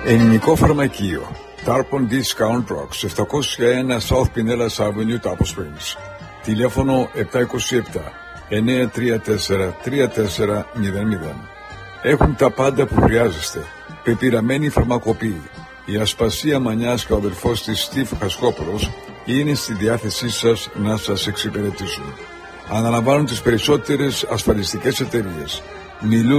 Ελληνικό φαρμακείο. Tarpon Discount Drugs, 701 South Pinellas Avenue, Tapos Springs. Τηλέφωνο 727-934-3400. Έχουν τα πάντα που χρειάζεστε. Πεπειραμένη φαρμακοποιή. Η Ασπασία Μανιάς και ο αδελφός της Στίβ Χασκόπουλος είναι στη διάθεσή σας να σας εξυπηρετήσουν. Αναλαμβάνουν τις περισσότερες ασφαλιστικές εταιρείες. Μιλούν